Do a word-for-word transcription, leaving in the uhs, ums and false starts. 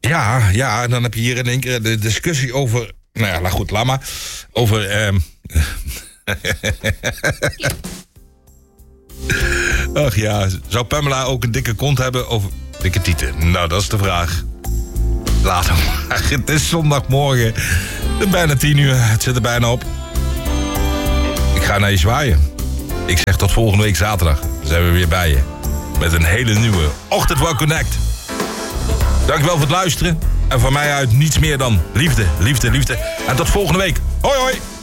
Ja, ja, en dan heb je hier in één keer de discussie over... Nou ja, nou goed, laat maar. Over... Um... Ach ja, zou Pamela ook een dikke kont hebben of dikke tieten? Nou, dat is de vraag. Later maar. Het is zondagmorgen. Het is bijna tien uur. Het zit er bijna op. Ik ga naar je zwaaien. Ik zeg tot volgende week zaterdag. Dan zijn we weer bij je. Met een hele nieuwe Ochtend One Connect. Dankjewel voor het luisteren. En van mij uit niets meer dan liefde, liefde, liefde. En tot volgende week. Hoi, hoi.